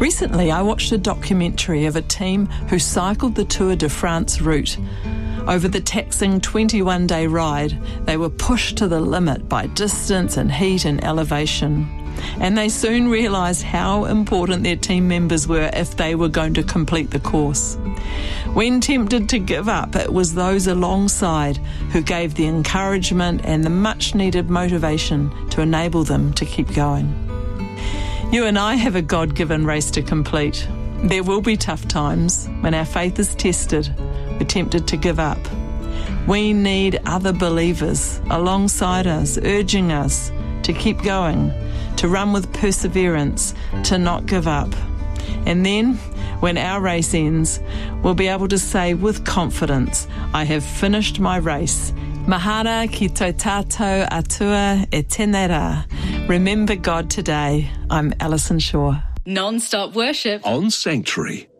Recently, I watched a documentary of a team who cycled the Tour de France route. Over the taxing 21-day ride, they were pushed to the limit by distance and heat and elevation. And they soon realised how important their team members were if they were going to complete the course. When tempted to give up, it was those alongside who gave the encouragement and the much-needed motivation to enable them to keep going. You and I have a God-given race to complete. There will be tough times when our faith is tested, we're tempted to give up. We need other believers alongside us, urging us to keep going, to run with perseverance, to not give up. And then, when our race ends, we'll be able to say with confidence, I have finished my race. Mahara ki tō tātou atua e tēnei rā. Remember God today. I'm Alison Shaw. Non-stop worship on Sanctuary.